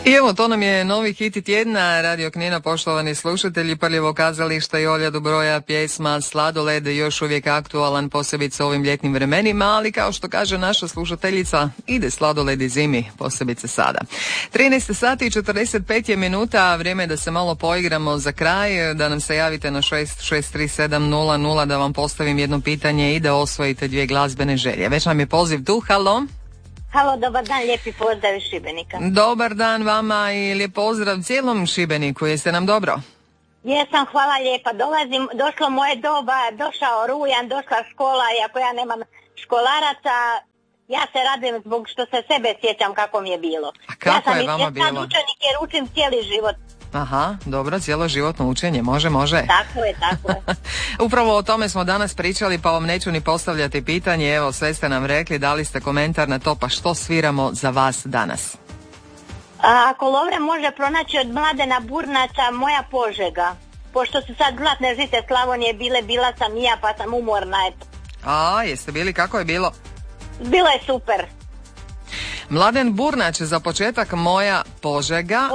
I evo, to nam je novi hit tjedna Radio Knina, poštovani slušatelji. Prljevo kazalište i Olja Dobroja, pjesma Sladoled, još uvijek aktualan, posebice ovim ljetnim vremenima, ali kao što kaže naša slušateljica, ide sladoled i zimi, posebice sada. 13 sati i 45 je minuta, vrijeme je da se malo poigramo za kraj, da nam se javite na 663700 da vam postavim jedno pitanje i da osvojite 2 glazbene želje. Već nam je poziv tu, halo? Halo, dobar dan, lijepi pozdrav iz Šibenika. Dobar dan vama i lijep pozdrav cijelom Šibeniku, jeste nam dobro? Jesam, hvala lijepa, došlo moje doba, došao rujan, došla škola, iako ja nemam školaraca, ja se radim zbog što se sebe sjećam kako mi je bilo. A kako je vama bilo? Ja sam učenik jer učim cijeli život. Aha, dobro, cijeloživotno učenje, može. Tako je. Upravo o tome smo danas pričali, pa vam neću ni postavljati pitanje, evo sve ste nam rekli, dali ste komentar na to, pa što sviramo za vas danas? Ako Lovre može pronaći od Mladena Burnača, Moja Požega. Pošto su sad zlatne žite Slavonije bila sam i ja, pa sam umorna, eto. A, jeste bili, kako je bilo? Bilo je super. Mladen Burnač, za početak Moja Požega.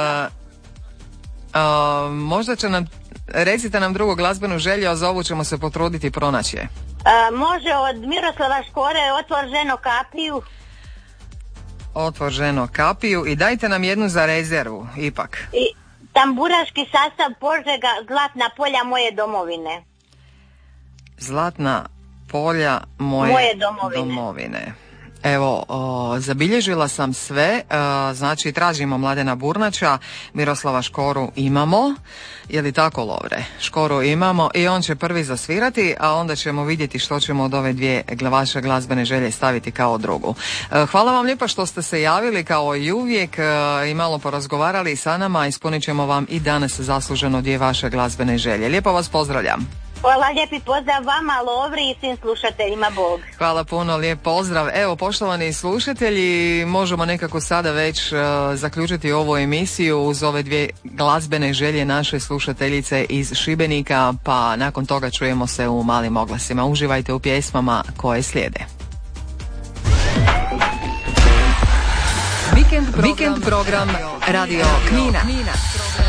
Možda će nam, recite nam drugu glazbenu želju, a za ovu ćemo se potruditi pronaći je. Može od Miroslava Škore, Otvor ženo kapiju. Otvor ženo kapiju i dajte nam jednu za rezervu, ipak. I tamburaški sastav Požega, Zlatna polja moje domovine. Zlatna polja moje domovine. Evo, zabilježila sam sve, znači tražimo Mladena Burnača, Miroslava Škoru imamo, je li tako Lovre? Škoru imamo i on će prvi zasvirati, a onda ćemo vidjeti što ćemo od ove 2 vaše glazbene želje staviti kao drugu. Hvala vam lijepa što ste se javili kao i uvijek i malo porazgovarali sa nama, ispunit ćemo vam i danas zasluženo 2 vaše glazbene želje. Lijepo vas pozdravljam. Hvala, lijepi pozdrav vama, Lovri i svim slušateljima, Bog. Hvala puno, lijep pozdrav. Evo, poštovani slušatelji, možemo nekako sada već zaključiti ovu emisiju uz ove 2 glazbene želje naše slušateljice iz Šibenika, pa nakon toga čujemo se u malim oglasima. Uživajte u pjesmama koje slijede. Vikend program Radio Knina.